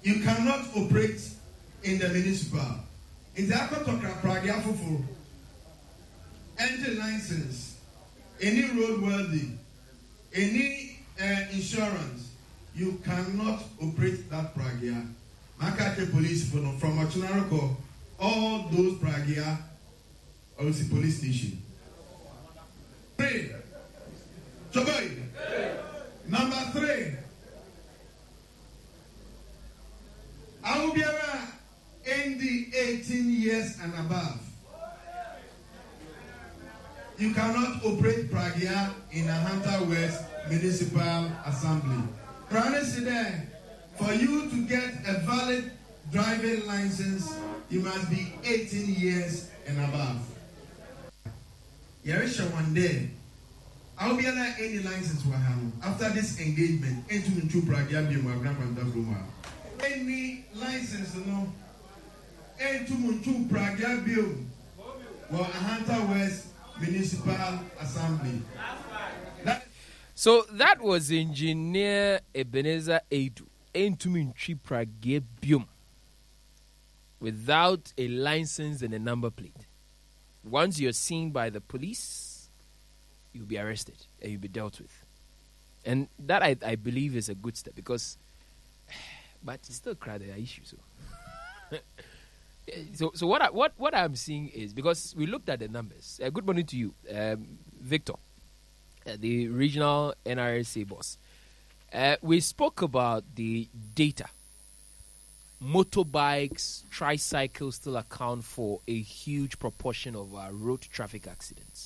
you cannot operate in the municipal. In the Pragia any license, any roadworthy, any insurance, you cannot operate that Pragia. Makate police from Achunaroko, all those Pragia, obviously police station. 3. Choboy. Number 3. I will be around in the 18 years and above. You cannot operate Pragia in a Hunter West Municipal Assembly. For you to get a valid driving license, you must be 18 years and above. Yarisha one day, I'll be allowed any license after this engagement into Pragia be my grandfather from any license, into Pragia bill or a Hunter West Municipal Assembly. So that was Engineer Ebenezer Edu Entuminchi Pragia bium without a license and a number plate. Once you're seen by the police, you'll be arrested and you'll be dealt with. And that I believe is a good step because, but it's still crowded issue. So what I'm seeing is, because we looked at the numbers. Good morning to you, Victor, the regional NRSA boss. We spoke about the data. Motorbikes, tricycles still account for a huge proportion of our road traffic accidents.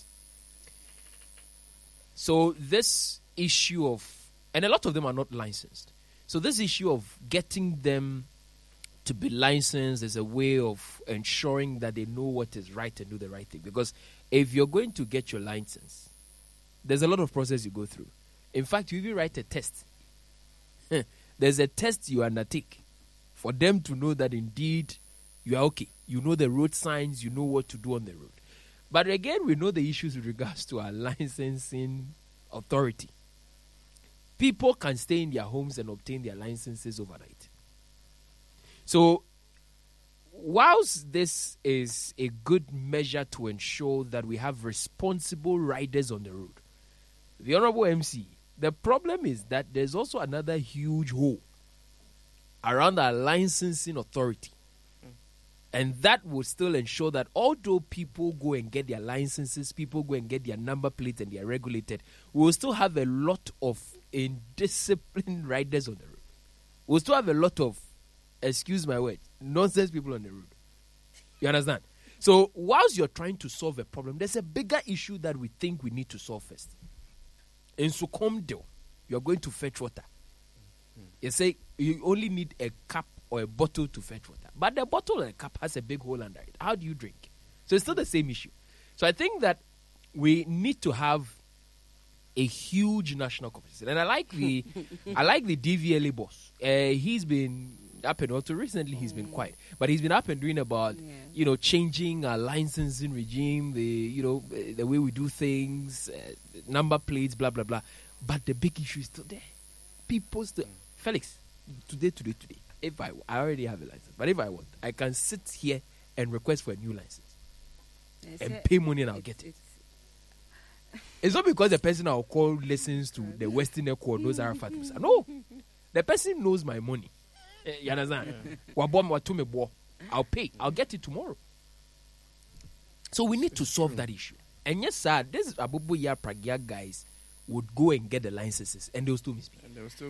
So this issue of, and a lot of them are not licensed. So this issue of getting them to be licensed is a way of ensuring that they know what is right and do the right thing. Because if you're going to get your license, there's a lot of process you go through. In fact, you even write a test. There's a test you undertake for them to know that indeed you are okay. You know the road signs, you know what to do on the road. But again, we know the issues with regards to our licensing authority. People can stay in their homes and obtain their licenses overnight. So, whilst this is a good measure to ensure that we have responsible riders on the road, the Honorable MC, the problem is that there's also another huge hole around our licensing authority. And that will still ensure that although people go and get their licenses, people go and get their number plates and they are regulated, we will still have a lot of indisciplined riders on the road. We'll still have a lot of, excuse my word, nonsense people on the road. You understand? So whilst you're trying to solve a problem, there's a bigger issue that we think we need to solve first. In Sukomdo, you're going to fetch water. You say you only need a cup or a bottle to fetch water. But the bottle and the cup has a big hole under it. How do you drink? So it's still the same issue. So I think that we need to have a huge national competition. And I like the DVLA boss. He's been up and also recently he's been quiet. But he's been up and doing about changing our licensing regime, the way we do things, number plates, blah blah blah. But the big issue is still there. People still Felix, today. If I already have a license, but if I want, I can sit here and request for a new license and pay money and I'll get it. It's not because the person I'll call listens to the Western Echo knows Arafat. No, the person knows my money. You understand? I'll pay. I'll get it tomorrow. So we need to solve that issue. And yes, sir, this Abubu Ya Pragia guys would go and get the licenses and they'll still misbehave.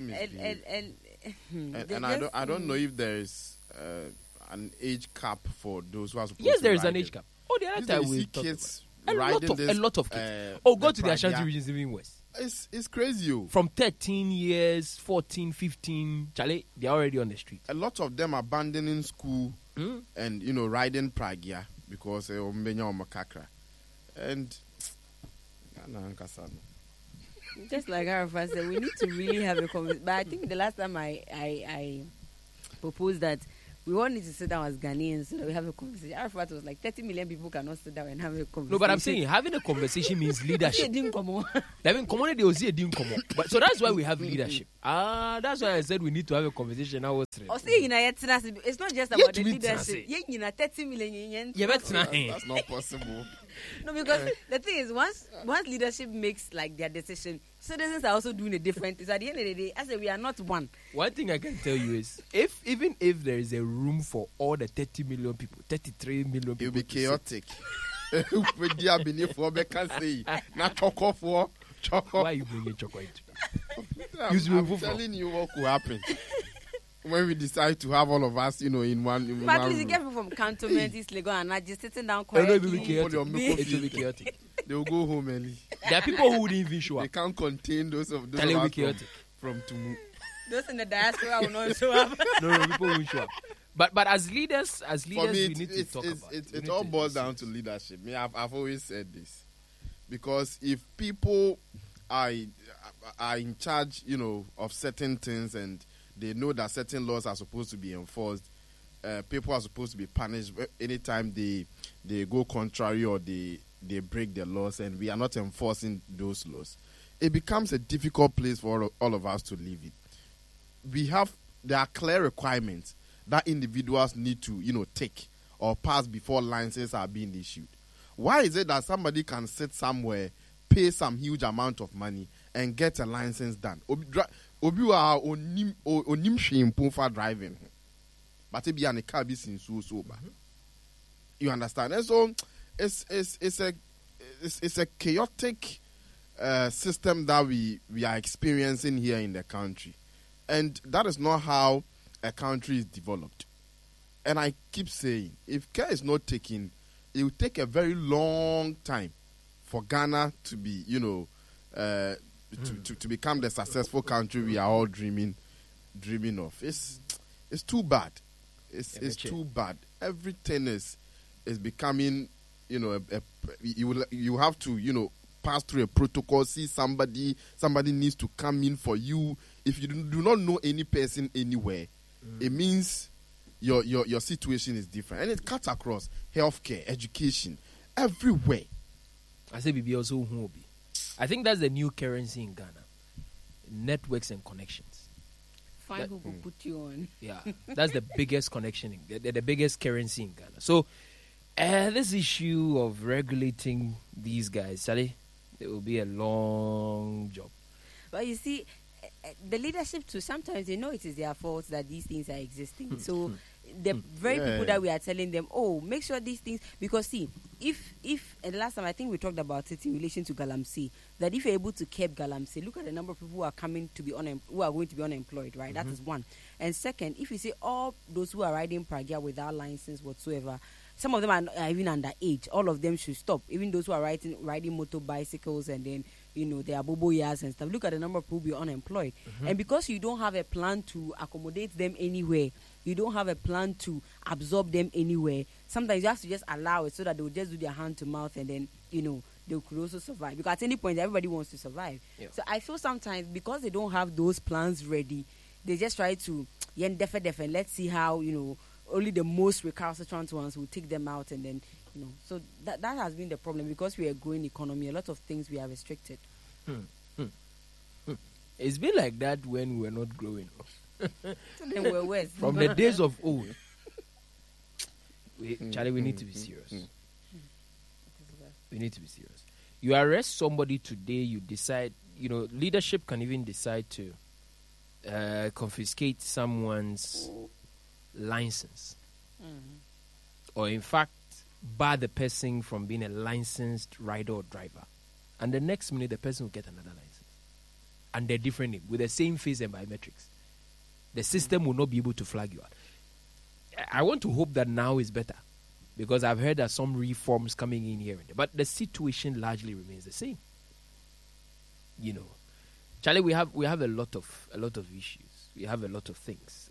And I don't know if there is an age cap for those who are supposed to Yes, there is ride an age cap. Oh, the other time we talked kids about a lot of kids. Go to the Ashanti regions even worse. It's crazy. From 13 years, 14, 15, Charlie, they're already on the street. A lot of them abandoning school and riding Pragia because Makakra. And just like Arafat said, we need to really have a conversation. But I think the last time I proposed that we all need to sit down as Ghanaians so that we have a conversation. Arafat was like 30 million people cannot sit down and have a conversation. No, but I'm saying having a conversation means leadership. Didn't come on. I mean, community was here didn't come up. But so that's why we have leadership. That's why I said we need to have a conversation now. It's not just about the leadership. 30 million. That's not possible. No, because the thing is, once leadership makes like their decision, citizens are also doing a different thing. So at the end of the day, I say we are not one. One thing I can tell you is, even if there is a room for all the 30 million people, 33 million people, it will be chaotic. Why are you bringing chocolate? I'm telling you what could happen when we decide to have all of us, in one. But at least you get people from cantonment, East Legon, and not just sitting down It will quietly. be chaotic. They will go home early. There are people who wouldn't even show They up. can't contain those of Tell it will us be chaotic. from Tumu. Those in the diaspora will not show up. No, people won't show up. But as leaders, For me, we need to talk about it. It all boils down to leadership. I've always said this, because if people are in charge, of certain things, and they know that certain laws are supposed to be enforced, people are supposed to be punished anytime they go contrary or they break the laws, and we are not enforcing those laws. It becomes a difficult place for all of us to live in. There are clear requirements that individuals need to, take or pass before licenses are being issued. Why is it that somebody can sit somewhere, pay some huge amount of money, and get a license done? Obi wa onim shimpo for driving, but it be an car be since so. You understand? And so it's a chaotic system that we are experiencing here in the country, and that is not how a country is developed. And I keep saying, if care is not taken, it will take a very long time for Ghana to be, to become the successful country we are all dreaming of. It's too bad. It's too bad. Everything is becoming, you have to, pass through a protocol. See somebody needs to come in for you. If you do not know any person anywhere, it means your situation is different, and it cuts across healthcare, education, everywhere. I say BB also who be. I think that's the new currency in Ghana: networks and connections. Find who will put you on. Yeah, that's the biggest connection, the biggest currency in Ghana. So, this issue of regulating these guys, Sally, it will be a long job. But you see, the leadership too, sometimes they know it is their fault that these things are existing. So the very people that we are telling them, make sure these things, because see, if and last time I think we talked about it in relation to Galamsey, that if you're able to keep Galamsey, look at the number of people who are coming to be who are going to be unemployed, right? That is one. And second, if you see all those who are riding Pragya without license whatsoever, some of them are even underage. All of them should stop. Even those who are riding motor bicycles, and then they are bobo years and stuff. Look at the number of people who are unemployed. And because you don't have a plan to accommodate them anywhere, you don't have a plan to absorb them anywhere, sometimes you have to just allow it so that they will just do their hand to mouth, and then they could also survive. Because at any point everybody wants to survive. Yeah. So I feel sometimes because they don't have those plans ready, they just try to and let's see how only the most recalcitrant ones will take them out, and then so that has been the problem. Because we are a growing economy, a lot of things we are restricted. It's been like that when we were not growing. Then we're worse. From the days of old. Charlie, we need to be serious. We need to be serious. You arrest somebody today, you decide, leadership can even decide to confiscate someone's license. Or in fact, bar the person from being a licensed rider or driver. And the next minute, the person will get another license. And they're different name, with the same face and biometrics. The system will not be able to flag you out. I want to hope that now is better, because I've heard that some reforms coming in here and there, but the situation largely remains the same. Charlie, we have a lot of issues. We have a lot of things.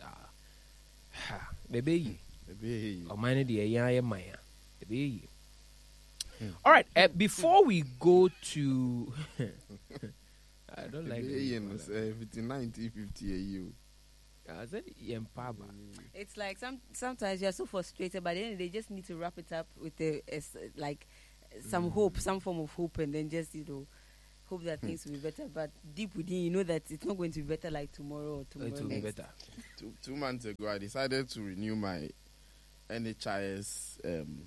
All right. Before we go to, I don't like 1950 AU. I said Yempaba. It's like sometimes you're so frustrated, but then they just need to wrap it up with some hope, some form of hope, and then just hope that things will be better. But deep within, you know that it's not going to be better like tomorrow or tomorrow It will be next. better. 2 months ago, I decided to renew my NHIS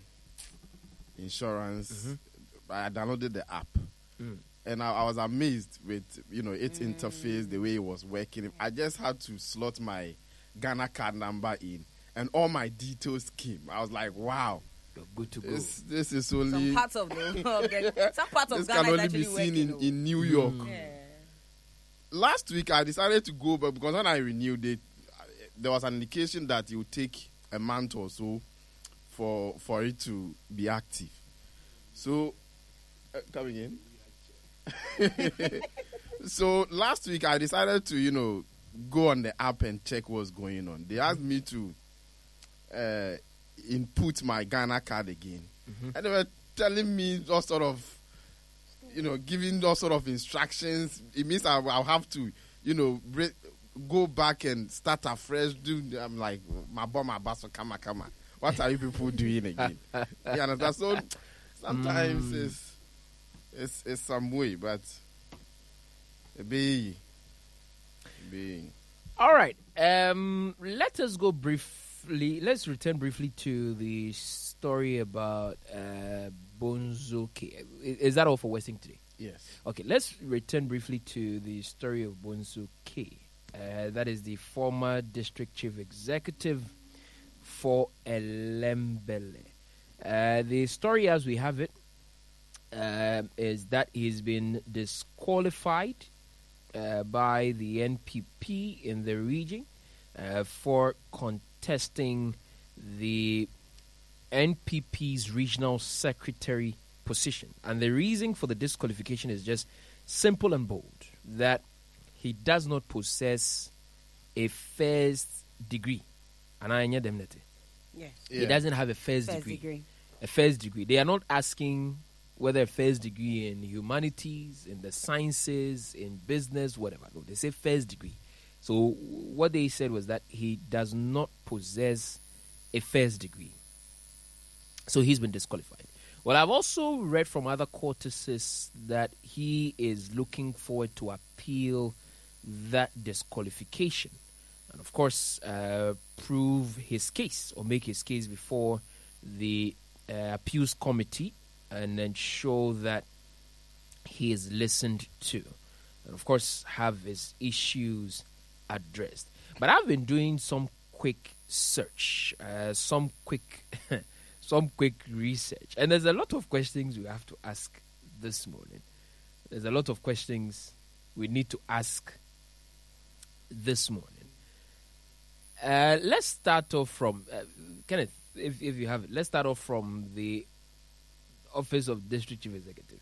insurance. I downloaded the app. And I was amazed with, its interface, the way it was working. I just had to slot my Ghana card number in, and all my details came. I was like, wow. You're good to go. This is only... Some parts of some parts of this Ghana can is only be actually seen working. in New York. Yeah. Last week, I decided to go, but because when I renewed it, there was an indication that it would take a month or so for it to be active. So, come again? So last week I decided to go on the app and check what's going on. They asked me to input my Ghana card again, and they were telling me all sort of giving all sort of instructions. It means I'll have to go back and start afresh. I'm like, my basso, come. What are you people doing again? You understand? So sometimes it's some way, but be. All right. Let us go briefly. Let's return briefly to the story about Bonzo K. Is that all for Western today? Yes. Okay. Let's return briefly to the story of Bonzo K. That is the former district chief executive for Elembele. The story, as we have it, is that he's been disqualified by the NPP in the region for contesting the NPP's regional secretary position. And the reason for the disqualification is just simple and bold, that he does not possess a first degree. And I know them that Yes. he doesn't have a first degree. A first degree. They are not asking whether a first degree in humanities, in the sciences, in business, whatever. No, they say first degree. So what they said was that he does not possess a first degree. So he's been disqualified. Well, I've also read from other courtesans that he is looking forward to appeal that disqualification. And of course, prove his case or make his case before the appeals committee and ensure that he is listened to. And of course, have his issues addressed. But I've been doing some quick search, some quick research. And there's a lot of questions we have to ask this morning. There's a lot of questions we need to ask this morning. Let's start off from Kenneth, if you have it. Let's start off from the Office of District Chief Executive.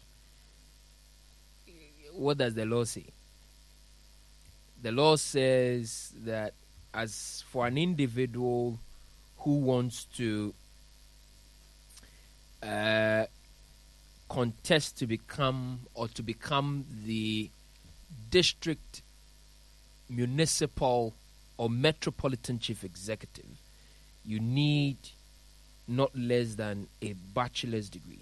What does the law say? The law says that as for an individual who wants to contest to become the district, municipal, or metropolitan chief executive, you need not less than a bachelor's degree.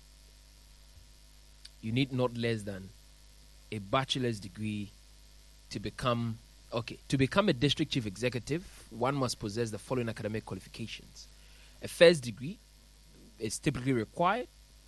You need not less than a bachelor's degree to become a district chief executive. One must possess the following academic qualifications. A first degree is typically required.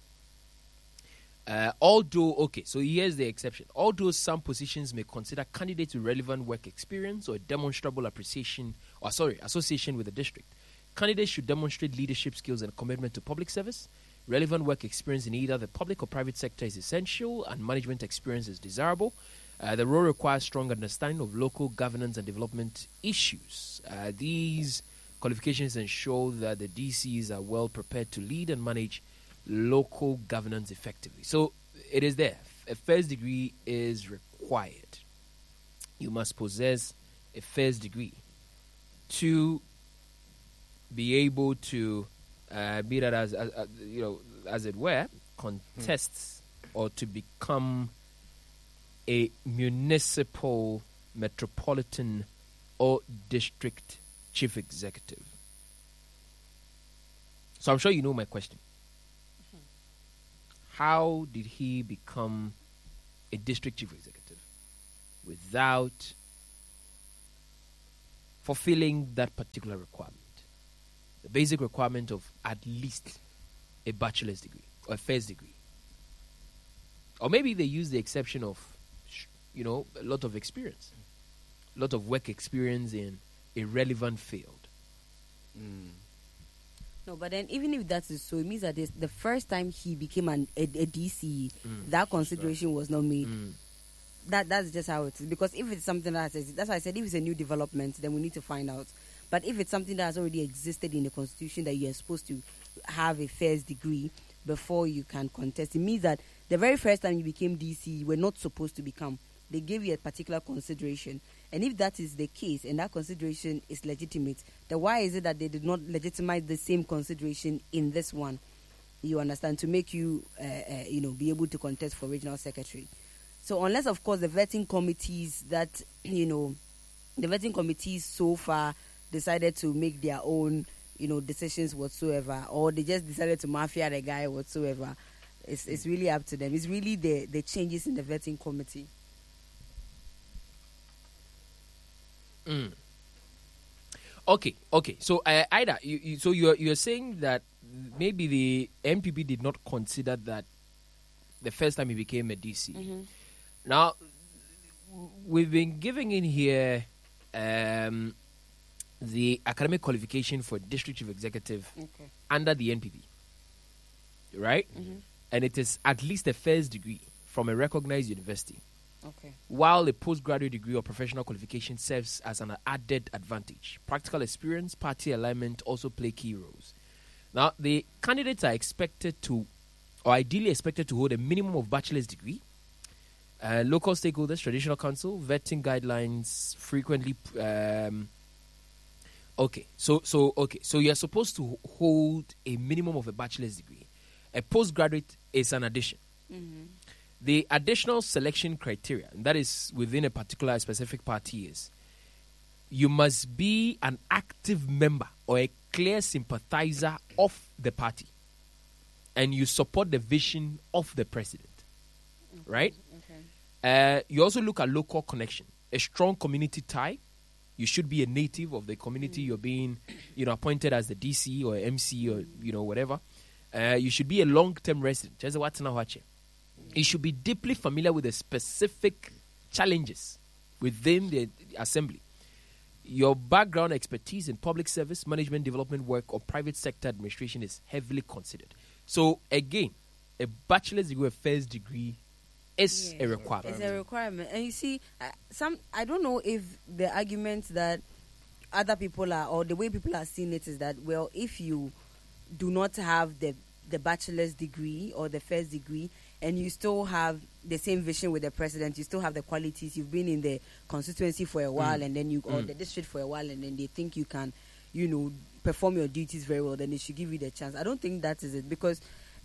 So here's the exception. Although some positions may consider candidates with relevant work experience or demonstrable association with the district, candidates should demonstrate leadership skills and commitment to public service. Relevant work experience in either the public or private sector is essential, and management experience is desirable. The role requires strong understanding of local governance and development issues. These qualifications ensure that the DCs are well prepared to lead and manage local governance effectively. So it is there. A first degree is required. You must possess a first degree to be able to be that as it were, contests or to become a municipal, metropolitan, or district chief executive? So I'm sure you know my question. How did he become a district chief executive without fulfilling that particular requirement? The basic requirement of at least a bachelor's degree or a first degree. Or maybe they use the exception of, a lot of experience, a lot of work experience in a relevant field. No, but then even if that is so, it means that the first time he became a DC, that consideration was not made. That's just how it is. Because if it's something that's why I said if it's a new development, then we need to find out. But if it's something that has already existed in the constitution that you are supposed to have a first degree before you can contest, it means that the very first time you became DC, you were not supposed to become. They gave you a particular consideration. And if that is the case and that consideration is legitimate, then why is it that they did not legitimize the same consideration in this one? You understand? To make you, be able to contest for regional secretary. So unless, of course, the vetting committees so far decided to make their own, decisions whatsoever, or they just decided to mafia the guy whatsoever, it's really up to them. It's really the changes in the vetting committee. Okay. So, Ida, you're saying that maybe the NPP did not consider that the first time he became a DC. Now, we've been giving in here the academic qualification for district chief executive under the NPP, right? And it is at least a first degree from a recognized university. While a postgraduate degree or professional qualification serves as an added advantage, practical experience, party alignment also play key roles. Now, the candidates are ideally expected to hold a minimum of bachelor's degree. Local stakeholders, traditional council, vetting guidelines frequently. So you're supposed to hold a minimum of a bachelor's degree. A postgraduate is an addition. The additional selection criteria, and that is within a particular specific party, is you must be an active member or a clear sympathizer of the party, and you support the vision of the president, right? You also look at local connection, a strong community tie. You should be a native of the community you're being, appointed as the DC or MC or whatever. You should be a long-term resident. You should be deeply familiar with the specific challenges within the assembly. Your background expertise in public service, management, development work, or private sector administration is heavily considered. So again, a bachelor's degree or first degree is a requirement. It's a requirement. And you see, I don't know if the argument that other people are, or the way people are seeing it is that, well, if you do not have the bachelor's degree or the first degree, and you still have the same vision with the president, you still have the qualities, you've been in the constituency for a while, and then or the district for a while, and then they think you can, perform your duties very well, then they should give you the chance. I don't think that is it, because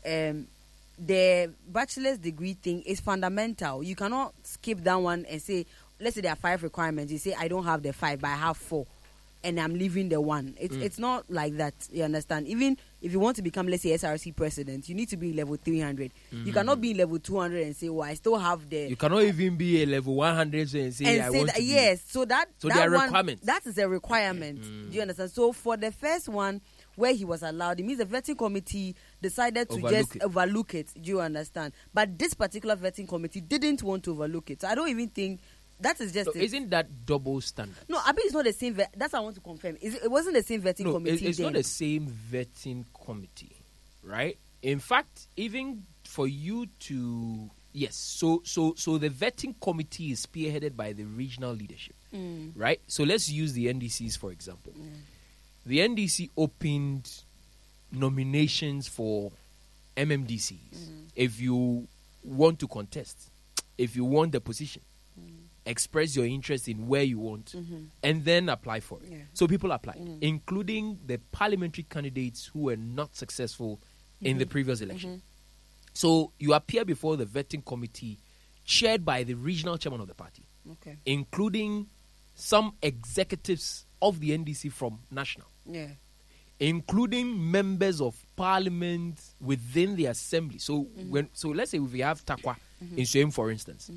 the bachelor's degree thing is fundamental. You cannot skip that one and say, let's say there are 5 requirements. You say, I don't have the 5, but I have 4. And I'm leaving the 1. It's not like that. You understand? Even if you want to become, let's say, SRC president, you need to be level 300. You cannot be level 200 and say, well, I still have the... You cannot even be a level 100 and say, I want that, to yes. So there are requirements. That is a requirement. Do you understand? So for the first one, where he was allowed, it means the vetting committee decided to just overlook it. Do you understand? But this particular vetting committee didn't want to overlook it. So I don't even think... That is just. So isn't that double standard? No, I mean it's not the same. That's what I want to confirm. It wasn't the same vetting committee. It's not the same vetting committee, right? In fact, even for you to so the vetting committee is spearheaded by the regional leadership, right? So let's use the NDCs for example. The NDC opened nominations for MMDCs. If you want to contest, if you want the position. Express your interest in where you want and then apply for it. So people applied, including the parliamentary candidates who were not successful in the previous election. So you appear before the vetting committee chaired by the regional chairman of the party, including some executives of the NDC from national, Yeah. including members of parliament within the assembly. So let's say if we have Takwa in Suem, for instance,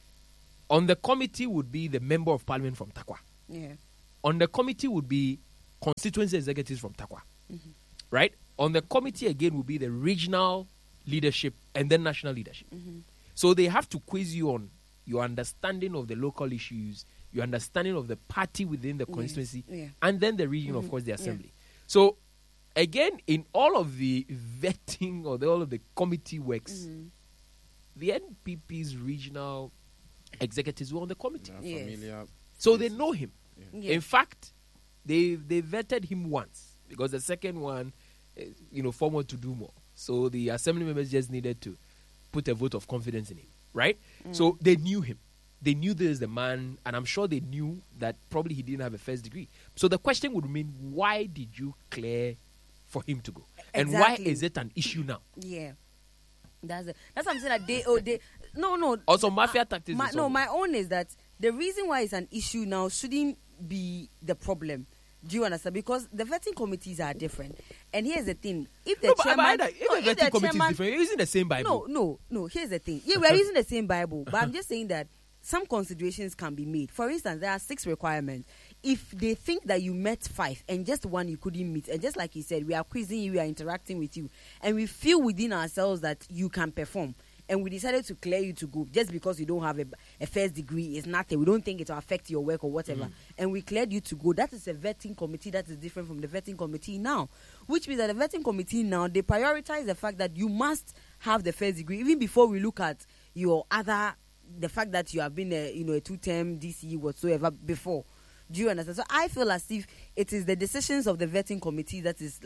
on the committee would be the member of parliament from Takwa. Yeah. On the committee would be constituency executives from Takwa, right? On the committee again would be the regional leadership and then national leadership. So they have to quiz you on your understanding of the local issues, your understanding of the party within the constituency, Yeah. and then the region, of course, the assembly. So again, in all of the vetting or all of the committee works, the NPP's regional executives were on the committee. Yes. Familiar. So they know him. Yeah. In fact, they vetted him once because the second one, for more to do more. So the assembly members just needed to put a vote of confidence in him, right? So they knew him. They knew this is the man, and I'm sure they knew that probably he didn't have a first degree. So the question would remain, why did you clear for him to go? And why Exactly. is it an issue now? Yeah. That's what I'm saying. That no. Also, mafia tactics. is all. My own is that the reason why it's an issue now shouldn't be the problem. Do you understand? Because the vetting committees are different. And here's the thing: if the No, but chairman, if the vetting committee is different, you're using the same Bible. No. Here's the thing: yeah, we are using the same Bible, but I'm just saying that some considerations can be made. For instance, there are 6 requirements. If they think that you met 5 and just one you couldn't meet, and just like you said, we are quizzing you, we are interacting with you, and we feel within ourselves that you can perform, and we decided to clear you to go just because you don't have a first degree, it's nothing. We don't think it will affect your work or whatever, and we cleared you to go. That is a vetting committee that is different from the vetting committee now, which means that the vetting committee now, they prioritize the fact that you must have the first degree even before we look at your the fact that you have been a 2-term DCE whatsoever before. Do you understand? So I feel as if it is the decisions of the vetting committee that is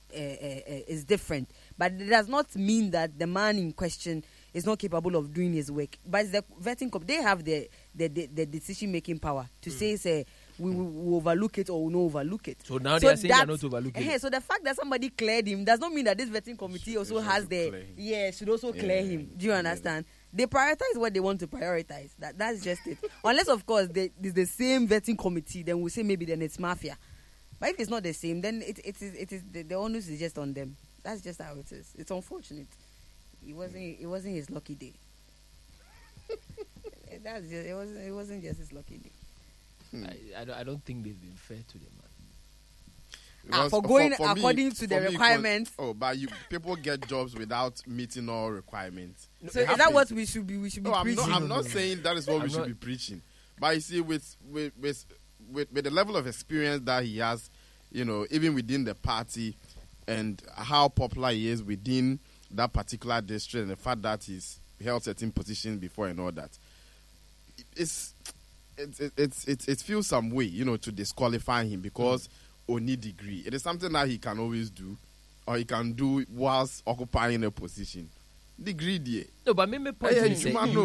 is different, but it does not mean that the man in question is not capable of doing his work. But the vetting committee, they have the decision making power to say we will overlook it or we will not overlook it. So now they are saying they are not overlooking it. So the fact that somebody cleared him does not mean that this vetting committee also has should also clear him. Do you understand? They prioritize what they want to prioritize. That's just it. Unless, of course, it's the same vetting committee, then we'll say maybe then it's mafia. But if it's not the same, then it is the onus is just on them. That's just how it is. It's unfortunate. It wasn't his lucky day. It wasn't just his lucky day. I don't think they've been fair to the man. For going according to the requirements. But people get jobs without meeting all requirements. So is that what we should be preaching? I'm not saying that is what we should be preaching. But you see, with the level of experience that he has, even within the party, and how popular he is within that particular district, and the fact that he's held certain positions before and all that, it feels some way, to disqualify him because only degree. It is something that he can always do, or he can do whilst occupying a position. Degree there. No, but my point is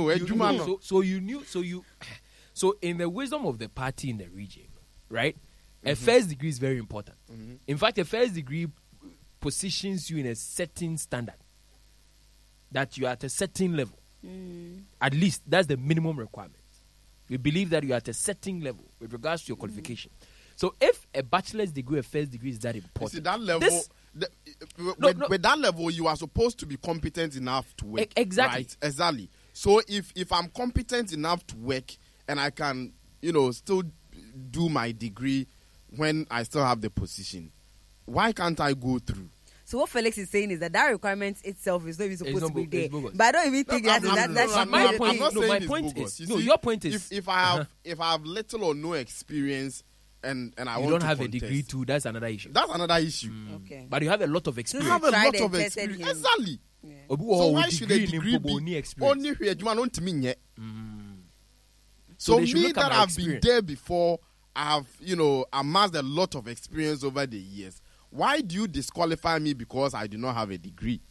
so in the wisdom of the party in the region, right? A first degree is very important. In fact, a first degree positions you in a certain standard, that you are at a certain level. At least that's the minimum requirement. We believe that you are at a certain level with regards to your qualification. So if a bachelor's degree, a first degree is that important, see that level. With that level, you are supposed to be competent enough to work. Exactly. Right? Exactly. So if I'm competent enough to work and I can, still do my degree when I still have the position, why can't I go through? So what Felix is saying is that requirement itself is not even supposed to be there. Bogus. But I don't even think that's my point. I'm not saying My it's point bogus. is You see, your point is if I have little or no experience and I you want don't to have contest, a degree too. That's another issue. That's another issue. Okay. But you have a lot of You experience. have a tried lot and of tested experience. him. Exactly. Yeah. So why should a degree be experience? only here? You want to mean yet? So So they should me look at that my I've been experience. there before, I have amassed a lot of experience over the years. Why do you disqualify me because I do not have a degree?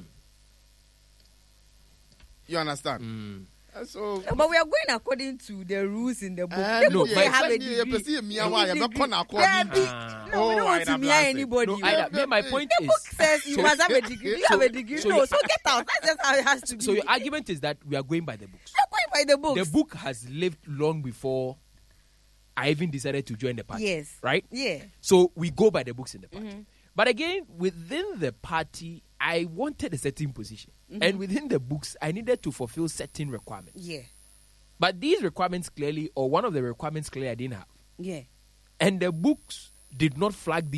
You understand? So But we are going according to the rules in the book. no, They but have a exactly, degree. you Any are degree. according Yeah, no, we don't want to I'm meet laughing. anybody. No, Ida, my point The book is. says you must have a degree. You have a degree. so No, you- so get out. That's just how it has to be. So your argument is that we are going by the books. You're going by the books. The book has lived long before I even decided to join the party. Yes. Right? Yeah. So we go by the books in the party. But again, within the party, I wanted a certain position. And within the books, I needed to fulfill certain requirements. Yeah. But these requirements clearly, or one of the requirements clearly I didn't have. Yeah. And the books did not flag